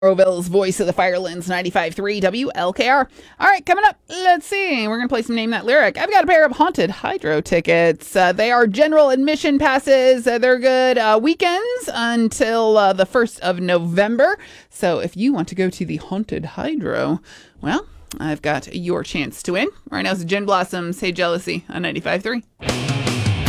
Roville's voice of the Firelands 95.3 WLKR. All right, coming up, let's see. We're going to play some Name That Lyric. I've got a pair of Haunted Hydro tickets. They are general admission passes. They're good weekends until the 1st of November. So if you want to go to the Haunted Hydro, well, I've got your chance to win. Right now it's Gin Blossoms, Hey Jealousy on 95.3.